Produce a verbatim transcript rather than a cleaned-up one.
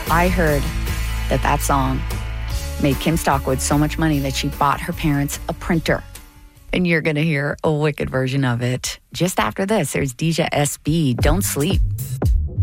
I heard that that song made Kim Stockwood so much money that she bought her parents a printer. And you're going to hear a wicked version of it. Just after this, there's Deja S B, Don't Sleep.